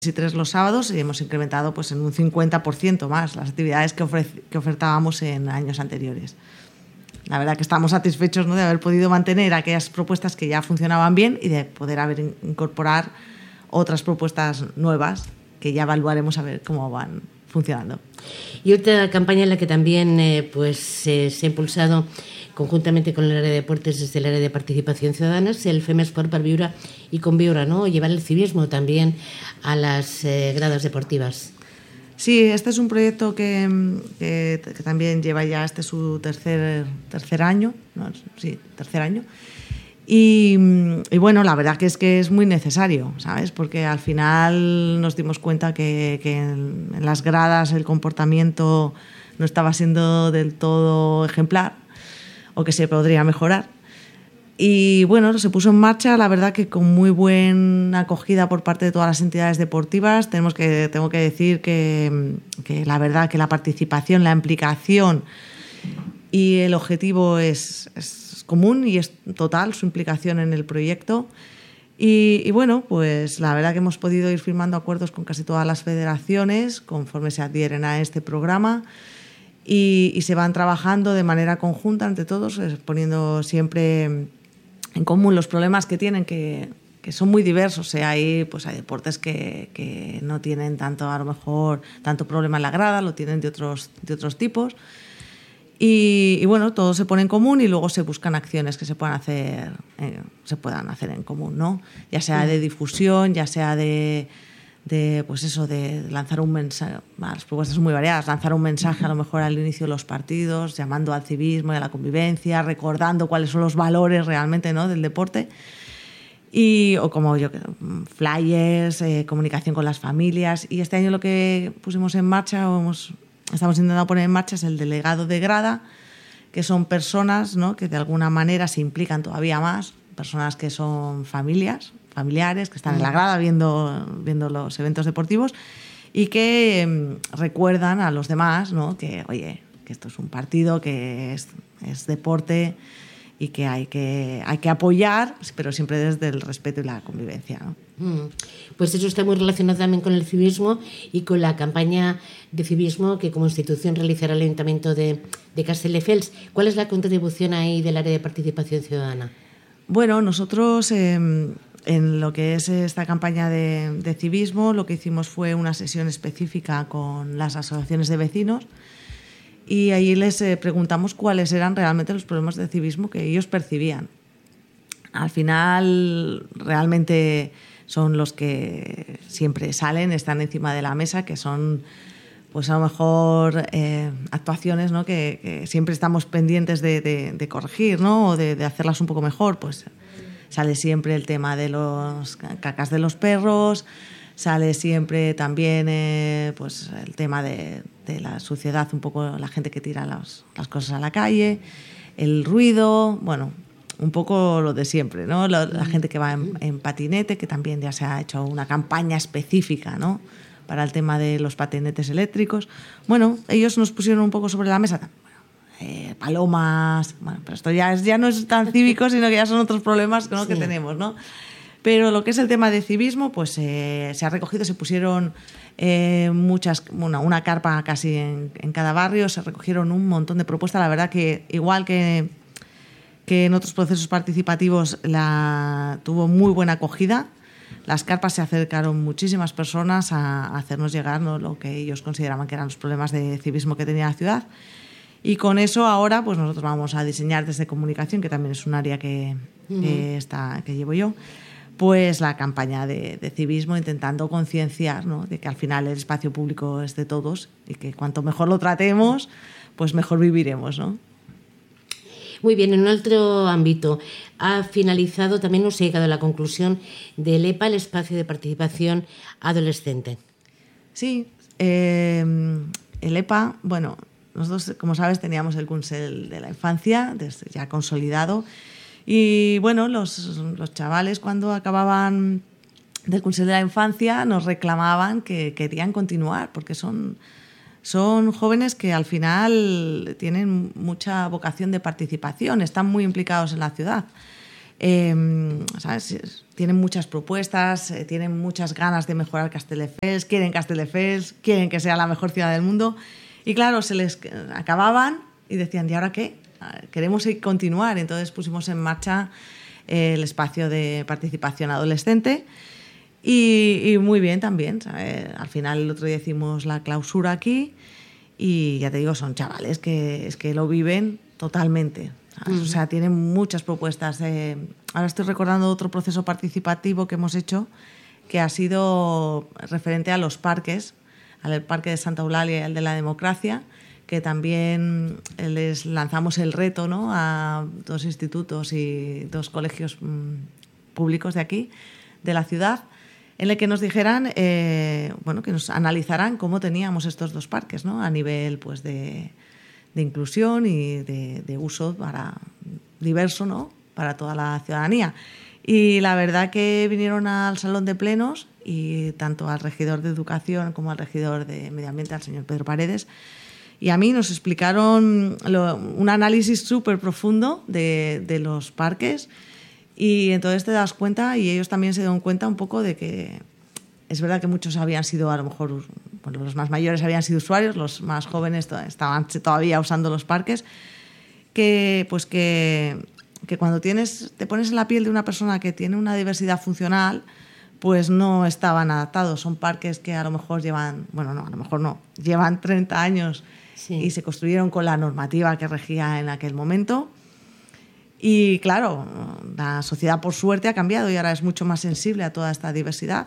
y 3 los sábados, y hemos incrementado pues en un 50% más las actividades que ofertábamos en años anteriores. La verdad que estamos satisfechos, ¿no?, de haber podido mantener aquellas propuestas que ya funcionaban bien y de poder incorporar otras propuestas nuevas que ya evaluaremos a ver cómo van funcionando. Y otra campaña en la que también se ha impulsado conjuntamente con el área de deportes desde el área de participación ciudadana es el Fem Esport per Viure y Conviure, ¿no? Llevar el civismo también a las gradas deportivas. Sí, este es un proyecto que también lleva ya su tercer año, ¿no? Sí, tercer año. Y bueno, la verdad que es muy necesario, ¿sabes? Porque al final nos dimos cuenta que en las gradas el comportamiento no estaba siendo del todo ejemplar o que se podría mejorar. Y bueno, se puso en marcha, la verdad que con muy buena acogida por parte de todas las entidades deportivas. Tengo que decir que la verdad que la participación, la implicación y el objetivo es común y es total, su implicación en el proyecto. Y bueno, pues la verdad que hemos podido ir firmando acuerdos con casi todas las federaciones conforme se adhieren a este programa y se van trabajando de manera conjunta entre todos, poniendo siempre en común los problemas que tienen, que son muy diversos. Hay deportes que no tienen a lo mejor tanto problema en la grada, lo tienen de otros tipos. Y bueno, todo se pone en común y luego se buscan acciones que se puedan hacer en común, ¿no? Ya sea de difusión, ya sea de lanzar un mensaje. Las propuestas son muy variadas. Lanzar un mensaje a lo mejor al inicio de los partidos, llamando al civismo y a la convivencia, recordando cuáles son los valores realmente, ¿no?, del deporte. O como flyers, comunicación con las familias. Y este año lo que pusimos en marcha, estamos intentando poner en marcha, es el delegado de grada, que son personas, ¿no?, que de alguna manera se implican todavía más, personas que son familiares, que están en la grada viendo los eventos deportivos y que recuerdan a los demás, ¿no?, que oye, que esto es un partido, que es deporte y que hay que apoyar, pero siempre desde el respeto y la convivencia, ¿no? Pues eso está muy relacionado también con el civismo y con la campaña de civismo que como institución realizará el Ayuntamiento de Castelldefels. ¿Cuál es la contribución ahí del área de participación ciudadana? Bueno, nosotros en lo que es esta campaña de civismo, lo que hicimos fue una sesión específica con las asociaciones de vecinos y ahí les preguntamos cuáles eran realmente los problemas de civismo que ellos percibían. Al final, realmente son los que siempre salen, están encima de la mesa, que son pues a lo mejor actuaciones, ¿no?, que siempre estamos pendientes de corregir, ¿no?, o de hacerlas un poco mejor. Pues sale siempre el tema de los cacas de los perros, sale siempre también pues el tema de la suciedad, un poco la gente que tira las cosas a la calle, el ruido, bueno, un poco lo de siempre, ¿no? La gente que va en patinete, que también ya se ha hecho una campaña específica, ¿no?, para el tema de los patinetes eléctricos. Bueno, ellos nos pusieron un poco sobre la mesa, palomas, bueno, pero esto ya no es tan cívico, sino que ya son otros problemas, ¿no?, sí, que tenemos, ¿no? Pero lo que es el tema de civismo, pues se ha recogido, se pusieron una carpa casi en cada barrio, se recogieron un montón de propuestas. La verdad que igual que en otros procesos participativos tuvo muy buena acogida. Las carpas se acercaron muchísimas personas a hacernos llegar, ¿no?, lo que ellos consideraban que eran los problemas de civismo que tenía la ciudad. Y con eso ahora pues nosotros vamos a diseñar desde comunicación, que también es un área que llevo yo, pues la campaña de civismo, intentando concienciar, ¿no?, de que al final el espacio público es de todos y que cuanto mejor lo tratemos, pues mejor viviremos, ¿no? Muy bien, en otro ámbito, ha finalizado, también nos ha llegado a la conclusión del EPA, el espacio de participación adolescente. Sí, el EPA, bueno, nosotros, como sabes, teníamos el Consell de la Infancia ya consolidado y bueno, los chavales cuando acababan del Consell de la Infancia nos reclamaban que querían continuar porque son jóvenes que al final tienen mucha vocación de participación, están muy implicados en la ciudad. ¿sabes? Tienen muchas propuestas, tienen muchas ganas de mejorar Castelldefels, quieren Castelldefels, quieren que sea la mejor ciudad del mundo. Y claro, se les acababan y decían, ¿y ahora qué? Queremos continuar. Entonces pusimos en marcha el espacio de participación adolescente y muy bien también, ¿sabes? Al final el otro día hicimos la clausura aquí y ya te digo, son chavales que es que lo viven totalmente, ¿sabes? O sea, tienen muchas propuestas. Ahora estoy recordando otro proceso participativo que hemos hecho que ha sido referente a los parques, al Parque de Santa Eulalia y al de la Democracia, que también les lanzamos el reto, ¿no?, a 2 institutos y 2 colegios públicos de aquí, de la ciudad, en el que nos dijeran, bueno, que nos analizaran cómo teníamos estos 2 parques, ¿no?, a nivel pues de inclusión y de uso para diverso, ¿no?, para toda la ciudadanía. Y la verdad que vinieron al salón de plenos y tanto al regidor de Educación como al regidor de Medio Ambiente, al señor Pedro Paredes, y a mí nos explicaron un análisis súper profundo de los parques, y entonces te das cuenta, y ellos también se dieron cuenta un poco de que es verdad que muchos habían sido, a lo mejor, bueno, los más mayores habían sido usuarios, los más jóvenes estaban todavía usando los parques, que cuando te pones en la piel de una persona que tiene una diversidad funcional, pues no estaban adaptados. Son parques que a lo mejor llevan, bueno, no, a lo mejor no, llevan 30 años sí, y se construyeron con la normativa que regía en aquel momento. Y claro, la sociedad por suerte ha cambiado y ahora es mucho más sensible a toda esta diversidad.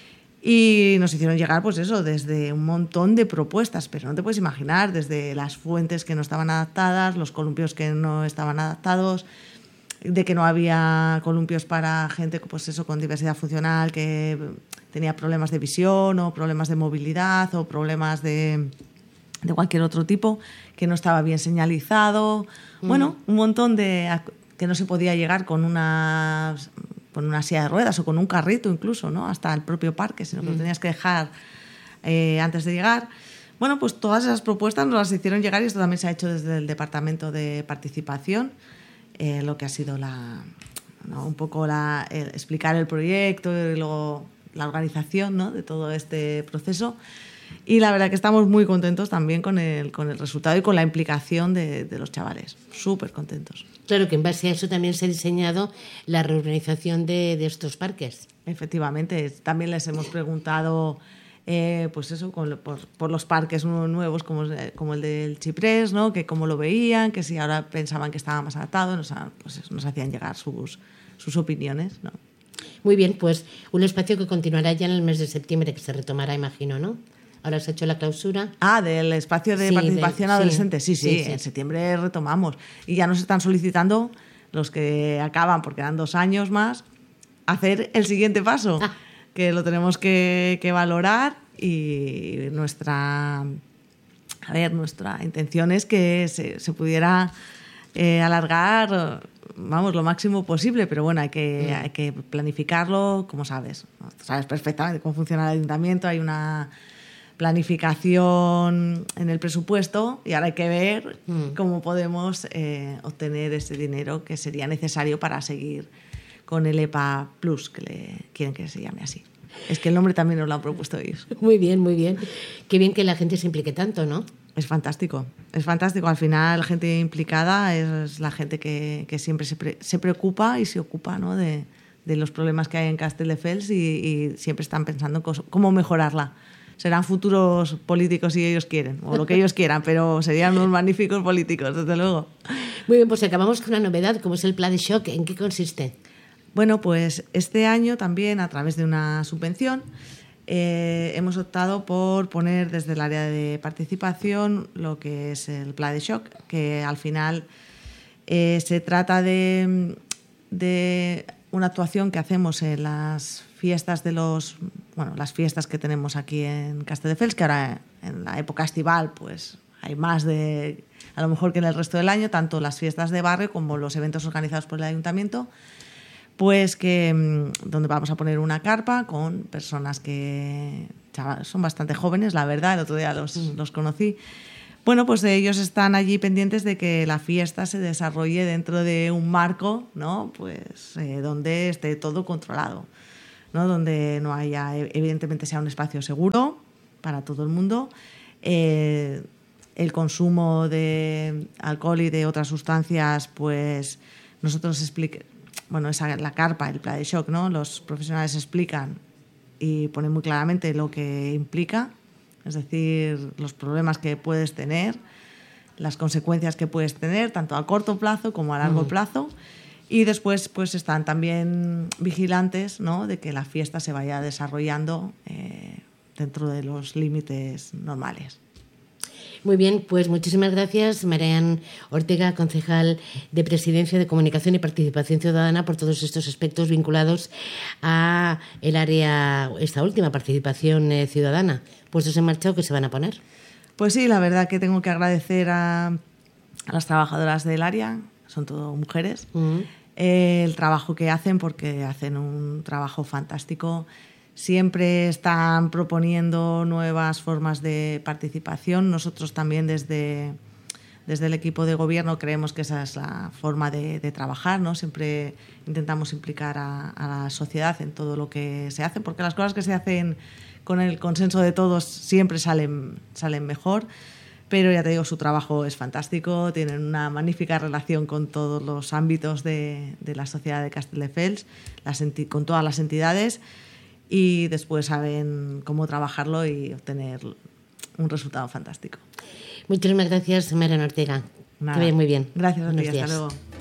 Y nos hicieron llegar, pues eso, desde un montón de propuestas, pero no te puedes imaginar, desde las fuentes que no estaban adaptadas, los columpios que no estaban adaptados, de que no había columpios para gente, pues eso, con diversidad funcional, que tenía problemas de visión o problemas de movilidad o problemas de cualquier otro tipo, que no estaba bien señalizado. Bueno, un montón de que no se podía llegar con una silla de ruedas o con un carrito incluso, ¿no?, hasta el propio parque, sino que lo tenías que dejar antes de llegar. Bueno, pues todas esas propuestas nos las hicieron llegar y esto también se ha hecho desde el Departamento de Participación, lo que ha sido un poco explicar el proyecto y luego la organización, ¿no?, de todo este proceso. Y la verdad que estamos muy contentos también con el resultado y con la implicación de los chavales. Súper contentos. Claro que en base a eso también se ha diseñado la reorganización de estos parques. Efectivamente. También les hemos preguntado pues eso, por los parques nuevos como el del Chiprés, ¿no?, que cómo lo veían, que si ahora pensaban que estaba más adaptado, nos hacían llegar sus opiniones, ¿no? Muy bien, pues un espacio que continuará ya en el mes de septiembre, que se retomará, imagino, ¿no? Ahora se ha hecho la clausura. Del espacio de participación adolescente. Sí, en septiembre retomamos. Y ya nos están solicitando los que acaban, porque dan 2 años más, hacer el siguiente paso, que lo tenemos que valorar, y nuestra intención es que se pudiera alargar, vamos, lo máximo posible, pero bueno, hay que planificarlo, como sabes. Sabes perfectamente cómo funciona el ayuntamiento, hay una planificación en el presupuesto y ahora hay que ver cómo podemos obtener ese dinero que sería necesario para seguir con el EPA Plus, que quieren que se llame así. Es que el nombre también nos lo han propuesto ellos. Muy bien, muy bien. Qué bien que la gente se implique tanto, ¿no? Es fantástico, es fantástico. Al final, la gente implicada es la gente que siempre se preocupa y se ocupa, ¿no?, de los problemas que hay en Castelldefels y siempre están pensando cómo mejorarla. Serán futuros políticos si ellos quieren, o lo que ellos quieran, pero serían unos magníficos políticos, desde luego. Muy bien, pues acabamos con una novedad, como es el Pla de Xoc. ¿En qué consiste? Bueno, pues este año también, a través de una subvención, hemos optado por poner desde el área de participación lo que es el Pla de Xoc, que al final se trata de una actuación que hacemos en las fiestas las fiestas que tenemos aquí en Castelldefels, que ahora en la época estival pues hay más a lo mejor que en el resto del año, tanto las fiestas de barrio como los eventos organizados por el ayuntamiento, pues donde vamos a poner una carpa con personas que son bastante jóvenes, la verdad, el otro día los conocí, Bueno, pues ellos están allí pendientes de que la fiesta se desarrolle dentro de un marco, ¿no? Pues donde esté todo controlado, ¿no? Donde no haya, evidentemente sea un espacio seguro para todo el mundo. El consumo de alcohol y de otras sustancias, pues nosotros bueno, la carpa, el Pla de Xoc, ¿no? Los profesionales explican y ponen muy claramente lo que implica, es decir, los problemas que puedes tener, las consecuencias que puedes tener, tanto a corto plazo como a largo plazo. Y después pues están también vigilantes, ¿no? De que la fiesta se vaya desarrollando dentro de los límites normales. Muy bien, pues muchísimas gracias, Marian Ortega, concejal de Presidencia de Comunicación y Participación Ciudadana, por todos estos aspectos vinculados a el área, esta última participación ciudadana. Puestos en marcha, ¿o qué se van a poner? Pues sí, la verdad que tengo que agradecer a las trabajadoras del área, son todo mujeres, el trabajo que hacen, porque hacen un trabajo fantástico. Siempre están proponiendo nuevas formas de participación. Nosotros también desde el equipo de gobierno creemos que esa es la forma de trabajar, ¿no? Siempre intentamos implicar a la sociedad en todo lo que se hace, porque las cosas que se hacen con el consenso de todos siempre salen mejor. Pero ya te digo, su trabajo es fantástico, tienen una magnífica relación con todos los ámbitos de la sociedad de Castelldefels, con todas las entidades, y después saben cómo trabajarlo y obtener un resultado fantástico. Muchísimas gracias, Marian Ortega. Nada. Que vaya muy bien. Gracias a ti, Buenos días. Hasta luego.